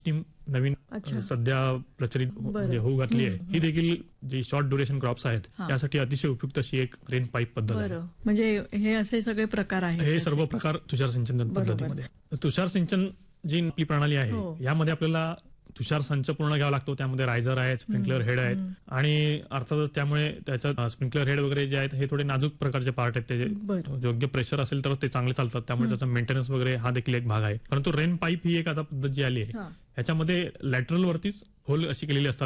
Team नवीन सध्या प्रचलित म्हणजे होऊ घातली आहे, ही देखील जी शॉर्ट ड्युरेशन क्रॉप्स आहेत त्यासाठी अतिशय उपयुक्त अशी एक रेन पाईप पद्धत आहे. म्हणजे हे असे सगळे प्रकार आहेत. हे सर्व प्रकार तुषार सिंचन पद्धतीमध्ये. तुषार सिंचन जी आपली प्रणाली आहे यामध्ये आपल्याला तुषार संच पूर्ण घ्यावा लागतो. त्यामध्ये रायझर आहेत, स्प्रिंकलर हेड आहेत आणि अर्थातच त्यामुळे त्याच्यात स्प्रिंकलर हेड वगैरे जे आहेत हे थोडे नाजूक प्रकारचे पार्ट आहेत. त्याचे योग्य प्रेशर असेल तर ते चांगले चालतात, त्यामुळे त्याचा मेंटेनन्स वगैरे हा देखील एक भाग आहे. परंतु रेन पाईप ही एक आता पद्धत जी आली आहे याच्यामध्ये लॅटरल वरतीच होल अशी केलेली असतात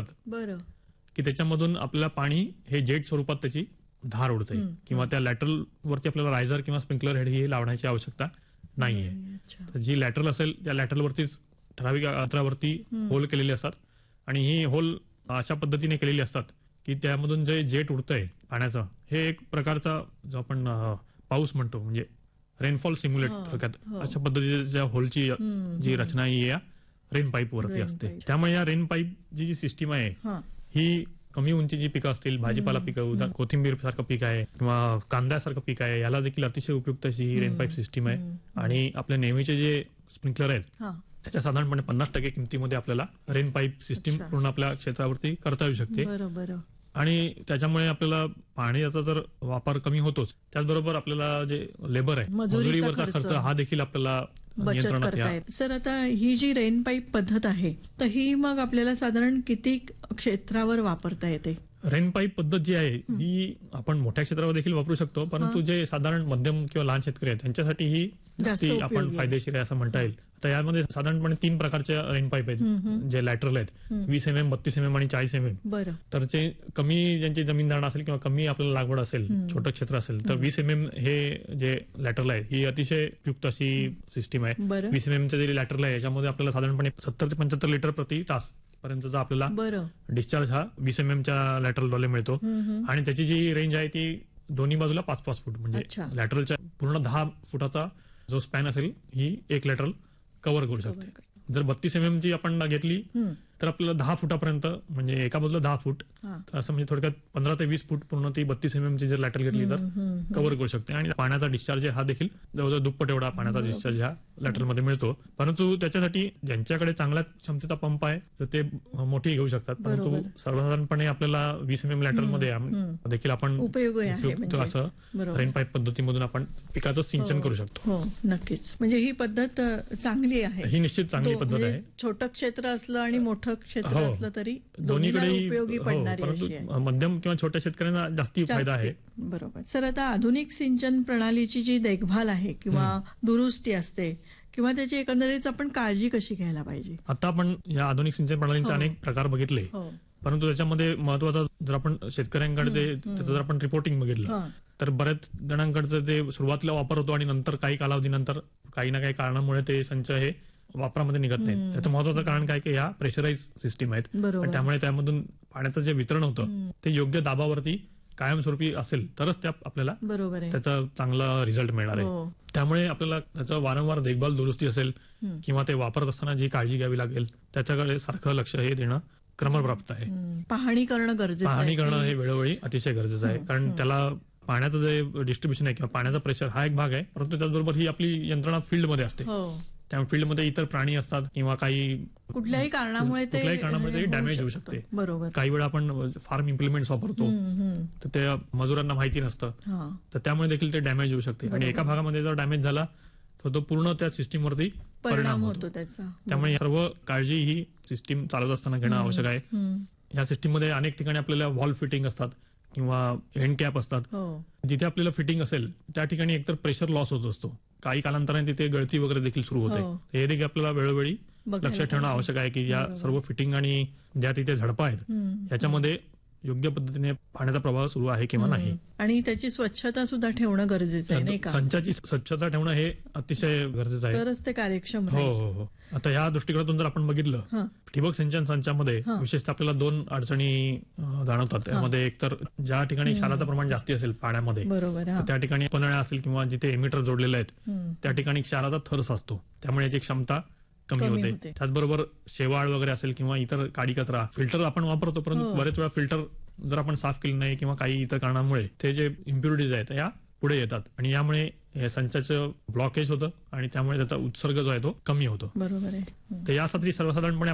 की त्याच्यामधून आपल्याला पाणी हे जेट स्वरूपात त्याची धार उडते किंवा त्या लॅटरल वरती आपल्याला रायझर किंवा स्प्रिंकलर हेड ही लावण्याची आवश्यकता नाहीये. जी लॅटरल असेल त्या लॅटरल वरतीच ठराविक अंतरावरती होल केलेले असतात आणि ही होल अशा पद्धतीने केलेली असतात की त्यामधून जे जेट उडतंय पाण्याचं हे एक प्रकारचा जो आपण पाऊस म्हणतो म्हणजे रेनफॉल सिम्युलेट थोडक्यात अशा पद्धतीच्या होलची जी रचना ही या रेन पाईप वरती असते. त्यामुळे या रेन पाईप जी सिस्टीम आहे ही कमी उंचीची पिकं असतील, भाजीपाला पिकं, कोथिंबीर सारखं पीक आहे किंवा कांद्यासारखं पीक आहे, याला देखील अतिशय उपयुक्त अशी ही रेन पाईप सिस्टीम आहे. आणि आपल्या नेहमीचे जे स्प्रिंकलर आहेत त्याच्या साधारणपणे 50% किमतीमध्ये आपल्याला रेन पाईप सिस्टीम पूर्ण आपल्या क्षेत्रावरती करता येऊ शकते. आणि त्याच्यामुळे आपल्याला पाण्याचा तर वापर कमी होतोच, त्याचबरोबर आपल्याला जे लेबर आहे मजुरीवरचा खर्च हा देखील आपल्याला नियंत्रणात या. सर आता ही जी रेन पाईप पद्धत आहे तर ही मग आपल्याला साधारण किती क्षेत्रावर वापरता येते? रेन पाईप पद्धत जी आहे ही आपण मोठ्या क्षेत्रावर देखील वापरू शकतो, परंतु जे साधारण मध्यम किंवा लहान शेतकरी आहेत त्यांच्यासाठी ही जास्ती आपण फायदेशीर आहे असं म्हणता येईल. तर यामध्ये साधारणपणे 3 प्रकारच्या रेन पाईप आहेत जे लॅटरल आहेत, 20 mm, 32 mm आणि 40 mm. तर जे कमी ज्यांची जमीन धारणा असेल किंवा कमी आपल्याला लागवड असेल, छोटं क्षेत्र असेल, तर 20 mm हे जे लॅटरल आहे ही अतिशय उपयुक्त अशी सिस्टीम आहे. 20 mm जे लॅटरल आहे याच्यामध्ये आपल्याला साधारणपणे 70 ते 75 लिटर प्रति तास पर्यंतचा आपल्याला डिस्चार्ज हा 20 mm च्या लॅटरल द्वारे मिळतो. आणि त्याची जी रेंज आहे ती दोन्ही बाजूला 5-5 फूट म्हणजे लॅटरलच्या पूर्ण 10 फुटाचा जो स्पॅन असेल ही एक लॅटरल कव्हर करू शकते. जर 32 mm ची आपण घेतली तर आपल्याला 10 फुटापर्यंत म्हणजे एका बाजूला 10 फूट असं म्हणजे थोडक्यात 15 ते 20 फूट पूर्ण ती 32 mm ची जर लॅटरल घेतली तर कव्हर करू शकते. आणि पाण्याचा डिस्चार्ज हा देखील जवळजवळ दुप्पट एवढा पाण्याचा डिस्चार्ज ह्या लॅटरलमध्ये मिळतो. परंतु त्याच्यासाठी ज्यांच्याकडे चांगल्या क्षमतेचा पंप आहे तर ते मोठी घेऊ शकतात, परंतु सर्वसाधारणपणे आपल्याला 20 mm लॅटरलमध्ये देखील आपण उपयुक्त असं रेन पाईप पद्धतीमधून आपण पिकाचं सिंचन करू शकतो. नक्कीच, म्हणजे ही पद्धत चांगली आहे. ही निश्चित चांगली पद्धत आहे. छोटं क्षेत्र असलं आणि मोठं क्षेत्र असलं तरी दोन्हीकडे उपयोगी पडणारी आहे. मध्यम किंवा छोट्या शेतकऱ्यांना जास्ती फायदा आहे. बरोबर. सर आता आधुनिक सिंचन प्रणालीची जी देखभाल आहे किंवा दुरुस्ती असते किंवा त्याची एकंदरीत आपण काळजी कशी घ्यायला पाहिजे? आता आपण या आधुनिक सिंचन प्रणालींचे अनेक प्रकार बघितले, परंतु त्याच्यामध्ये महत्वाचा जर आपण शेतकऱ्यांकडे त्याचं जर आपण रिपोर्टिंग बघितलं तर बऱ्याच जणांकडचं ते सुरुवातीला वापर होतो आणि नंतर काही कालावधीनंतर काही ना काही कारणामुळे ते संच हे वापरामध्ये निघत नाही. त्याचं महत्वाचं कारण काय की ह्या प्रेशराईज सिस्टीम आहेत, त्यामुळे त्यामधून पाण्याचं जे वितरण होतं ते योग्य दाबावरती कायमस्वरूपी असेल तरच त्या आपल्याला त्याचा चांगला रिझल्ट मिळणार आहे. त्यामुळे आपल्याला त्याचं वारंवार देखभाल दुरुस्ती असेल किंवा ते वापरत असताना जी काळजी घ्यावी लागेल त्याच्याकडे सारखं लक्ष हे देणं क्रमप्राप्त आहे. पाहणी करणं गरजेचं आहे. पाहणी करणं हे वेळोवेळी अतिशय गरजेचं आहे, कारण त्याला पाण्याचं जे डिस्ट्रीब्युशन आहे किंवा पाण्याचा प्रेशर हा एक भाग आहे, परंतु त्याचबरोबर ही आपली यंत्रणा फील्डमध्ये असते. त्यामुळे फील्डमध्ये इतर प्राणी असतात किंवा काही कुठल्याही कारणामुळे डॅमेज होऊ शकते. काही वेळा आपण फार्म इम्प्लिमेंट्स वापरतो तर ते मजुरांना माहिती नसतं, तर त्यामुळे देखील ते डॅमेज होऊ शकते. आणि एका भागामध्ये जर डॅमेज झाला तर तो पूर्ण त्या सिस्टीमवरती परिणाम होतो त्याचा. त्यामुळे सर्व काळजी ही सिस्टीम चालवत असताना घेणं आवश्यक आहे. या सिस्टीममध्ये अनेक ठिकाणी आपल्याला वॉल्व फिटिंग असतात किंवा एंड कॅप असतात. जिथे आपल्याला फिटिंग असेल त्या ठिकाणी एकतर प्रेशर लॉस होत असतो, काही कालांतराने तिथे गळती वगैरे देखील सुरू होते. हे देखील आपल्याला वेळोवेळी लक्षात ठेवणं आवश्यक आहे की या सर्व फिटिंग आणि ज्या तिथे झडपा आहेत याच्यामध्ये योग्य पद्धतीने पाण्याचा प्रवाह सुरू आहे किंवा नाही. आणि त्याची स्वच्छता सुद्धा ठेवणं गरजेचं आहे, नाही का? संचाची स्वच्छता ठेवणं हे अतिशय गरजेचं आहे, तरच ते कार्यक्षम. हो. आता या दृष्टिकोनातून जर आपण बघितलं ठिबक सिंचन संचामध्ये विशेषतः आपल्याला 2 अडचणी जाणवतात. त्यामध्ये एकतर ज्या ठिकाणी क्षाराचं प्रमाण जास्ती असेल पाण्यामध्ये त्या ठिकाणी पनळ्या असतील किंवा जिथे एमिटर जोडलेले आहेत त्या ठिकाणी क्षाराचा थर असतो, त्यामुळे याची क्षमता कमी होते. त्याचबरोबर शेवाळ वगैरे असेल किंवा इतर काडी कचरा फिल्टर आपण वापरतो, परंतु बरेच वेळा फिल्टर जर आपण साफ केलं नाही किंवा काही इतर कारणामुळे ते जे इम्प्युरिटीज आहेत या पुढे येतात आणि यामुळे हे संचाचं ब्लॉकेज होतं आणि त्यामुळे त्याचा उत्सर्ग जो आहे तो कमी होतो. बरोबर आहे. तर यासाठी सर्वसाधारणपणे